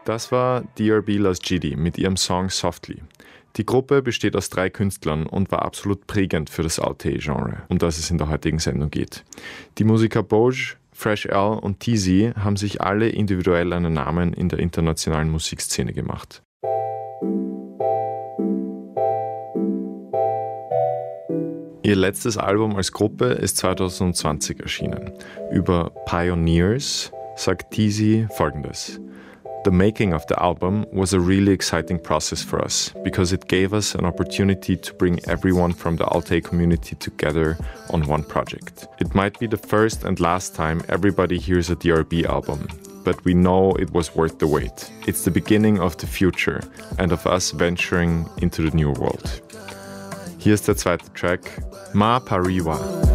Das war DRB Las Gidi mit ihrem Song Softly. Die Gruppe besteht aus 3 Künstlern und war absolut prägend für das Outtake-Genre, um das es in der heutigen Sendung geht. Die Musiker Boj, Fresh L und Teezy haben sich alle individuell einen Namen in der internationalen Musikszene gemacht. Ihr letztes Album als Gruppe ist 2020 erschienen. Über Pioneers sagt Teezy Folgendes: The making of the album was a really exciting process for us because it gave us an opportunity to bring everyone from the Outtake community together on one project. It might be the first and last time everybody hears a DRB album, but we know it was worth the wait. It's the beginning of the future and of us venturing into the new world. Hier ist der zweite Track, Ma Pariwa.